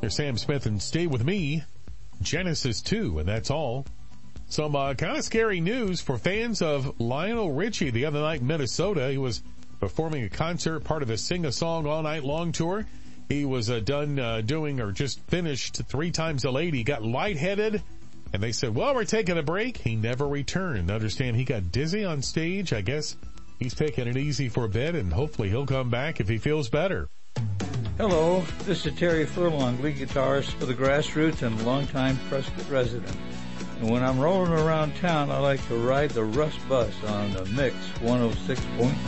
There's Sam Smith and Stay With Me, Genesis 2, and that's all. Some kind of scary news for fans of Lionel Richie the other night in Minnesota. He was performing a concert, part of a Sing a Song All Night Long tour. He was done doing or just finished 3 Times a Lady. He got lightheaded, and they said, well, we're taking a break. He never returned. Understand he got dizzy on stage. I guess he's taking it easy for a bit, and hopefully he'll come back if he feels better. Hello, this is Terry Furlong, lead guitarist for the Grassroots and longtime Prescott resident. And when I'm rolling around town, I like to ride the Russ Bus on the Mix 106.9.